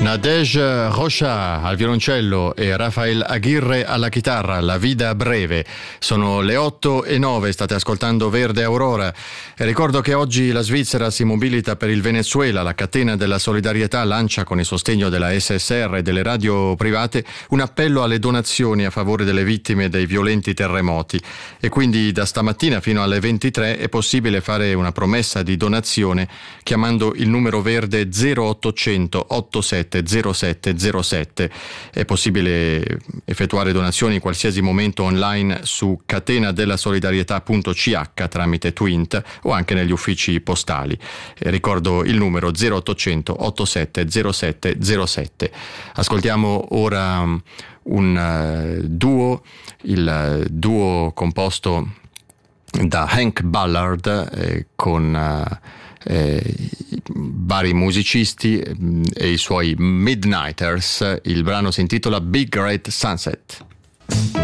Nadege Rocha al violoncello e Rafael Aguirre alla chitarra, La Vida Breve. Sono le 8:09, state ascoltando Verde Aurora. E ricordo che oggi la Svizzera si mobilita per il Venezuela. La catena della solidarietà lancia, con il sostegno della SSR e delle radio private, un appello alle donazioni a favore delle vittime dei violenti terremoti. E quindi da stamattina fino alle 23 è possibile fare una promessa di donazione chiamando il numero verde 0800 87 0707. È possibile effettuare donazioni in qualsiasi momento online su catenadellasolidarietà.ch tramite Twint o anche negli uffici postali. Ricordo il numero 0800 87 0707. Ascoltiamo ora un duo, il duo composto da Hank Ballard con vari musicisti e i suoi Midnighters. Il brano si intitola Big Great Sunset.